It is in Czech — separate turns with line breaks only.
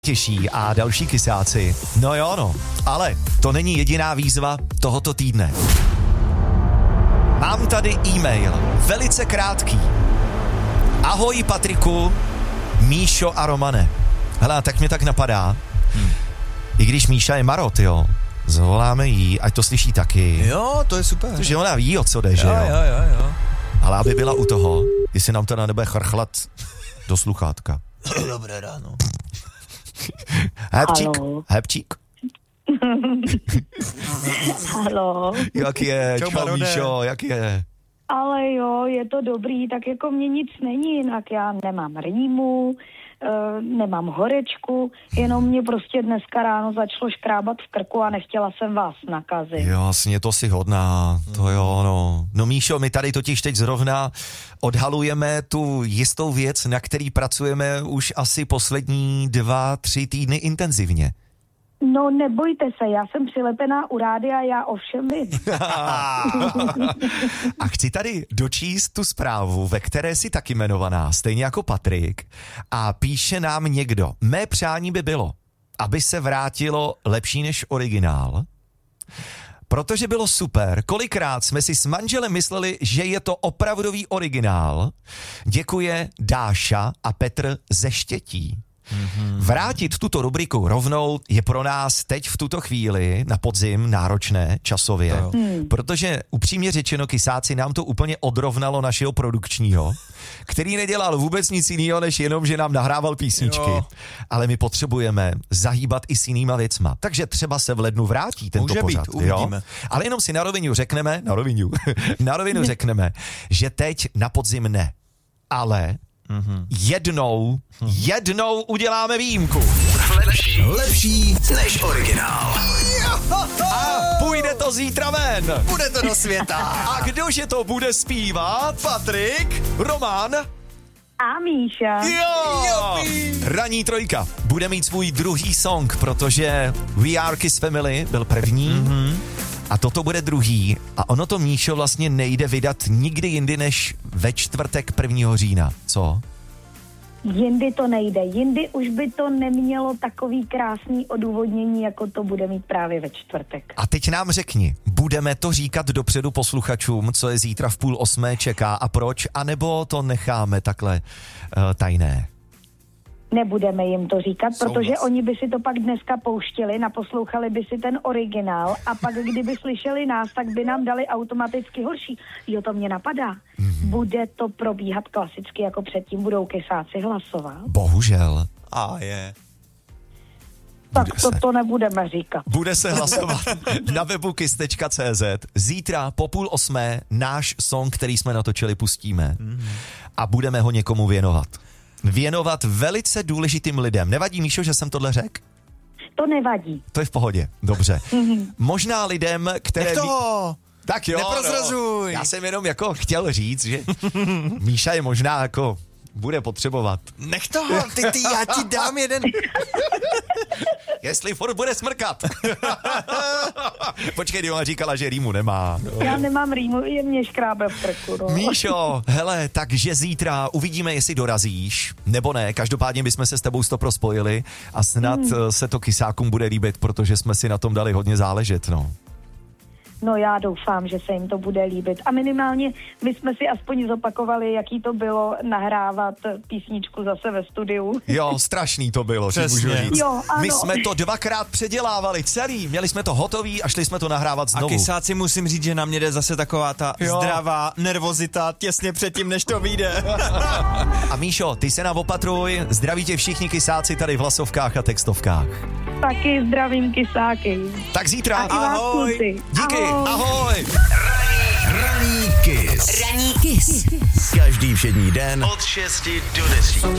těší a další kysáci. No jo, no, ale to není jediná výzva tohoto týdne. Mám tady e-mail, velice krátký. Ahoj Patriku, Míšo a Romane. Hele, tak mě tak napadá, i když Míša je marot, jo, zavoláme jí, ať to slyší taky.
Jo, to je super.
Protože ona ví, o co jde, že jo?
Jo.
Ale aby byla u toho, jestli nám to na nebe chrchlat do sluchátka.
Dobré ráno.
Hepčík.
Haló.
Jak je,
čau
Míšo, jak je?
Ale jo, je to dobrý, tak jako mě nic není jinak. Já nemám rýmu, nemám horečku, jenom mě prostě dneska ráno začalo škrábat v krku a nechtěla jsem vás nakazit.
Jasně, to si hodná, to jo, no. No Míšo, my tady totiž teď zrovna odhalujeme tu jistou věc, na který pracujeme už asi poslední 2-3 týdny intenzivně.
No nebojte se, já jsem přilepená u rádia, já ovšem vím.
A chci tady dočíst tu zprávu, ve které jsi taky jmenovaná, stejně jako Patrik, a píše nám někdo: mé přání by bylo, aby se vrátilo lepší než originál, protože bylo super, kolikrát jsme si s manželem mysleli, že je to opravdový originál. Děkuje Dáša a Petr ze Štětí. Vrátit tuto rubriku rovnou je pro nás teď v tuto chvíli na podzim náročné časově, protože upřímně řečeno kysáci nám to úplně odrovnalo našeho produkčního, který nedělal vůbec nic jiného, než jenom, že nám nahrával písničky, ale my potřebujeme zahýbat i s jinýma věcma, takže třeba se v lednu vrátí tento pořad.
Uvidíme.
Ale jenom si na rovinu řekneme, že teď na podzim ne, ale jednou uděláme výjimku.
Lepší než originál.
A půjde to zítra ven.
Bude to do světa.
A kdože to bude zpívat? Patrik, Roman
A Míša.
Jo! Ranní trojka bude mít svůj druhý song, protože We Are Kiss Family byl první a toto bude druhý. A ono to, Míšo, vlastně nejde vydat nikdy jindy než ve čtvrtek 1. října. Co?
Jindy to nejde. Jindy už by to nemělo takový krásný odůvodnění, jako to bude mít právě ve čtvrtek.
A teď nám řekni, budeme to říkat dopředu posluchačům, co je zítra v 7:30 čeká a proč, anebo to necháme takhle tajné?
Nebudeme jim to říkat, protože oni by si to pak dneska pouštili, naposlouchali by si ten originál a pak kdyby slyšeli nás, tak by nám dali automaticky horší. Jo, to mě napadá. Bude to probíhat klasicky, jako předtím budou kysáci hlasovat?
Bohužel.
A je.
Tak to nebudeme říkat.
Bude se hlasovat na webu kiss.cz. Zítra po 7:30 náš song, který jsme natočili, pustíme a budeme ho někomu věnovat. Věnovat velice důležitým lidem. Nevadí, Míšo, že jsem tohle řekl?
To nevadí.
To je v pohodě, dobře. Možná lidem, které... Tak jo,
neprozrazuj.
No. Já jsem jenom jako chtěl říct, že Míša je možná jako bude potřebovat.
Nech toho, ty, já ti dám jeden.
Jestli furt bude smrkat. Počkej, ona říkala, že rýmu nemá. No.
Já nemám rýmu, jen mě škrábe v krku. No.
Míšo, hele, takže zítra uvidíme, jestli dorazíš, nebo ne. Každopádně bychom se s tebou 100% spojili a snad se to kysákům bude líbit, protože jsme si na tom dali hodně záležet, no.
No já doufám, že se jim to bude líbit. A minimálně my jsme si aspoň zopakovali, jaký to bylo nahrávat písničku zase ve studiu.
Jo, strašný to bylo, si můžu říct.
Jo, ano.
My jsme to 2krát předělávali celý, měli jsme to hotový a šli jsme to nahrávat znovu.
A kysáci, musím říct, že na mě jde zase taková ta zdravá nervozita těsně předtím, než to vyjde.
A Míšo, ty se nám opatruj, zdraví tě všichni kysáci tady v hlasovkách a textovkách.
Taky zdravím kysáky.
Tak zítra.
Ahoj.
Díky, ahoj.
Ranní Kiss.
Ranní Kiss.
Každý všední den
Od 6 do 10.